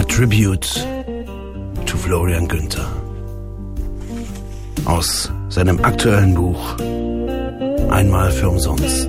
Tribute to Florian Günther aus seinem aktuellen Buch Einmal für umsonst.